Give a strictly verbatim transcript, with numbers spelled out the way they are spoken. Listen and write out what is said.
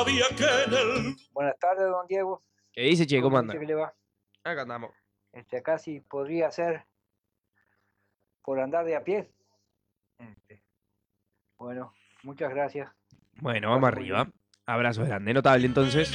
sabía que en el... Buenas tardes, don Diego. ¿Qué dice, che? ¿Cómo anda? dice que le va? Acá andamos. Este, acá sí podría ser por andar de a pie. Este, bueno, muchas gracias. Bueno, vamos Pase muy arriba. bien. Abrazo grande, notable entonces.